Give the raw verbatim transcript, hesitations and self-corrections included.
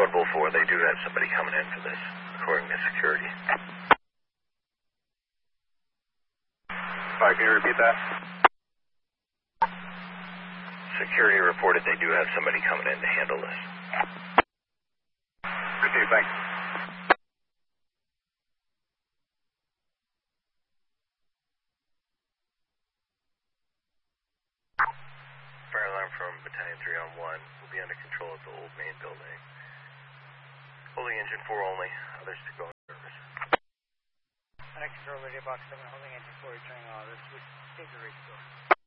one Bull four, they do have somebody coming in for this, according to security. Sorry, can you repeat that? Security reported they do have somebody coming in to handle this. Okay, thanks. Fire alarm from Battalion three on one will be under control at the old main building. Holding engine four only, others to go in service. Under control, radio box seven, holding engine four, returning all others. State the radio.